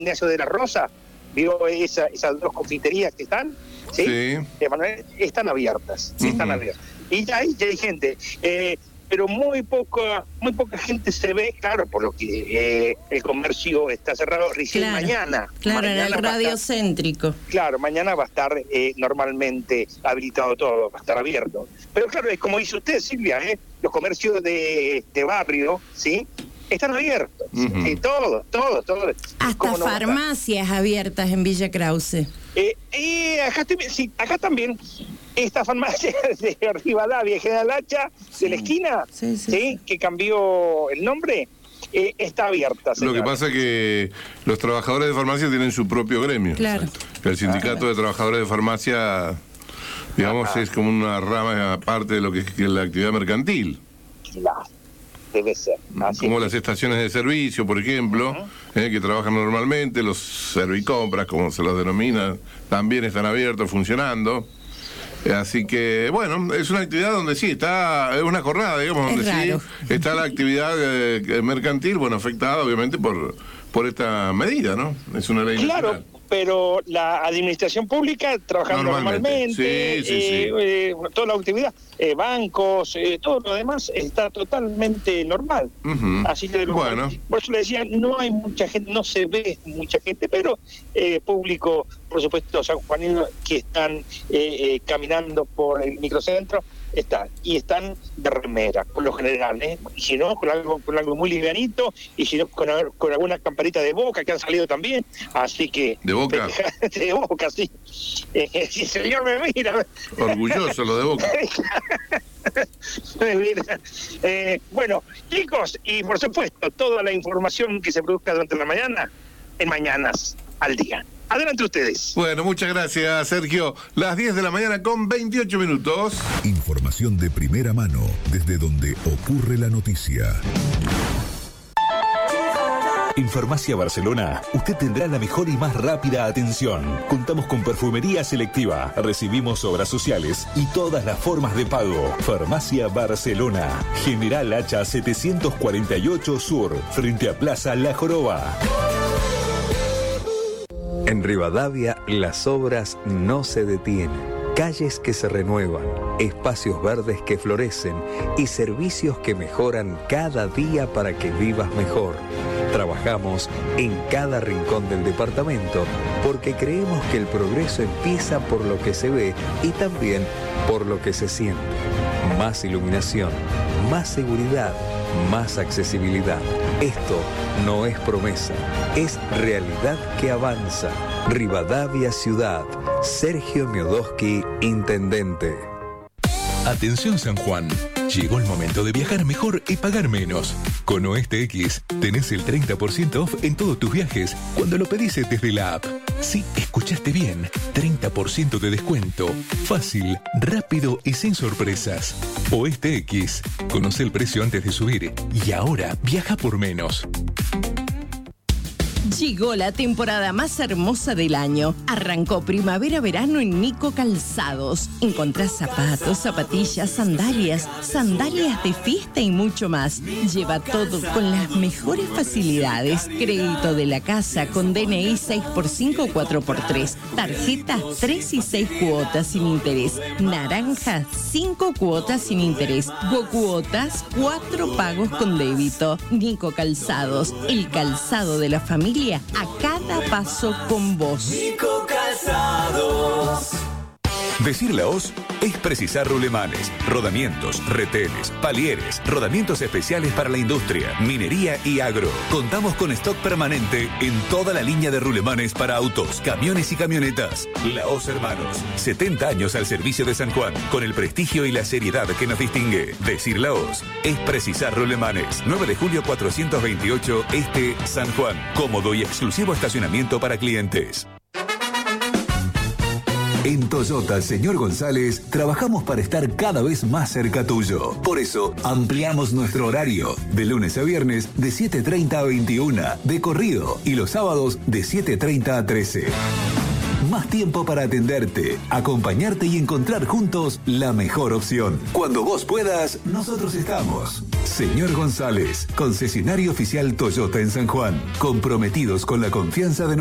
Ignacio de la Rosa, vio esas dos confiterías que están, ¿sí? Emanuel, están abiertas, están abiertas. Y ya hay gente, pero muy poca gente se ve, claro, por lo que el comercio está cerrado recién mañana. Claro, mañana en el radio céntrico. Claro, mañana va a estar normalmente habilitado todo, va a estar abierto. Pero claro, es como dice usted, Silvia, los comercios de barrio, ¿sí? Están abiertos. Todo. Hasta farmacias abiertas en Villa Krause. Acá también. Esta farmacia de Rivadavia, General Hacha, de la esquina, sí, que cambió el nombre, está abierta. Señora. Lo que pasa es que los trabajadores de farmacia tienen su propio gremio. Claro. El sindicato de trabajadores de farmacia, digamos, es como una rama aparte de lo que es la actividad mercantil. Claro, debe ser. Como las estaciones de servicio, por ejemplo, que trabajan normalmente, los servicompras, como se los denomina, también están abiertos, funcionando. Así que, bueno, es una actividad donde sí, es una jornada, digamos, donde sí está la actividad mercantil, bueno, afectada obviamente por esta medida, ¿no? Es una ley nacional. Pero la administración pública trabajando normalmente, toda la actividad, bancos, todo lo demás está totalmente normal. Así que por eso le decía, no hay mucha gente, no se ve mucha gente, pero público, por supuesto, sanjuaninos que están caminando por el microcentro, están de remera, por lo general, y si no, con algo muy livianito, y si no, con alguna camperita de Boca que han salido también, así que... ¿De Boca? De Boca, sí. Si el señor me mira... Orgulloso lo de Boca. Bueno, chicos, y por supuesto, toda la información que se produzca durante la mañana, en Mañanas al Día. Adelante ustedes. Bueno, muchas gracias, Sergio. Las 10 de la mañana con 28 minutos. Información de primera mano, desde donde ocurre la noticia. En Farmacia Barcelona, usted tendrá la mejor y más rápida atención. Contamos con perfumería selectiva, recibimos obras sociales y todas las formas de pago. Farmacia Barcelona, General Hacha 748 Sur, frente a Plaza La Joroba. En Rivadavia, las obras no se detienen. Calles que se renuevan, espacios verdes que florecen y servicios que mejoran cada día para que vivas mejor. Trabajamos en cada rincón del departamento porque creemos que el progreso empieza por lo que se ve y también por lo que se siente. Más iluminación, más seguridad, más accesibilidad. Esto no es promesa, es realidad que avanza. Rivadavia Ciudad. Sergio Miodoski, Intendente. Atención San Juan, llegó el momento de viajar mejor y pagar menos. Con Oeste X tenés el 30% off en todos tus viajes cuando lo pedís desde la app. Sí, escuchaste bien, 30% de descuento. Fácil, rápido y sin sorpresas. Oeste X, conoce el precio antes de subir y ahora viaja por menos. Llegó la temporada más hermosa del año. Arrancó primavera-verano en Nico Calzados. Encontrás zapatos, zapatillas, sandalias de fiesta y mucho más. Lleva todo con las mejores facilidades. Crédito de la casa con DNI 6x5, 4x3. Tarjetas 3 y 6 cuotas sin interés. Naranja 5 cuotas sin interés. Cuotas 4 pagos con débito. Nico Calzados, el calzado de la familia a cada paso con vos. Nico Calzados. Decir la hoz es precisar rulemanes, rodamientos, retenes, palieres, rodamientos especiales para la industria, minería y agro. Contamos con stock permanente en toda la línea de rulemanes para autos, camiones y camionetas. La Hoz Hermanos, 70 años al servicio de San Juan, con el prestigio y la seriedad que nos distingue. Decir la hoz es precisar rulemanes. 9 de julio 428 Este, San Juan. Cómodo y exclusivo estacionamiento para clientes. En Toyota Señor González trabajamos para estar cada vez más cerca tuyo. Por eso ampliamos nuestro horario de lunes a viernes de 7:30 a 21 de corrido y los sábados de 7:30 a 13. más tiempo para atenderte, acompañarte y encontrar juntos la mejor opción. Cuando vos puedas, nosotros estamos. Señor González, concesionario oficial Toyota en San Juan, comprometidos con la confianza de